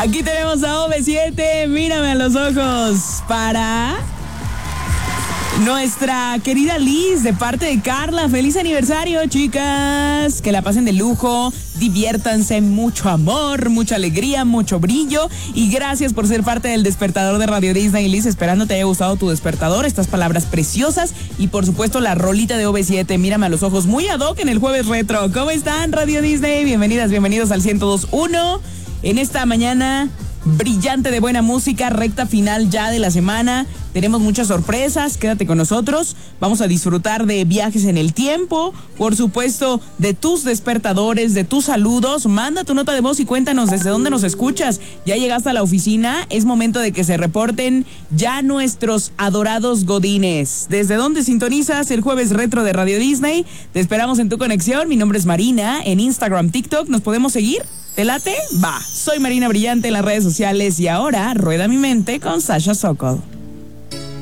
Aquí tenemos a OV7, mírame a los ojos, para nuestra querida Liz, de parte de Carla. Feliz aniversario, chicas. Que la pasen de lujo, diviértanse, mucho amor, mucha alegría, mucho brillo. Y gracias por ser parte del despertador de Radio Disney, Liz. Esperando te haya gustado tu despertador, estas palabras preciosas. Y por supuesto la rolita de OV7, mírame a los ojos, muy ad hoc en el jueves retro. ¿Cómo están, Radio Disney? Bienvenidas, bienvenidos al 102.1. En esta mañana brillante de buena música, recta final ya de la semana. Tenemos muchas sorpresas, quédate con nosotros. Vamos a disfrutar de viajes en el tiempo, por supuesto, de tus despertadores, de tus saludos. Manda tu nota de voz y cuéntanos desde dónde nos escuchas. Ya llegaste a la oficina, es momento de que se reporten ya nuestros adorados godines. ¿Desde dónde sintonizas el jueves retro de Radio Disney? Te esperamos en tu conexión. Mi nombre es Marina, en Instagram, TikTok, ¿nos podemos seguir? ¿Te late? Va, soy Marina Brillante en las redes sociales y ahora rueda mi mente con Sasha Sokol.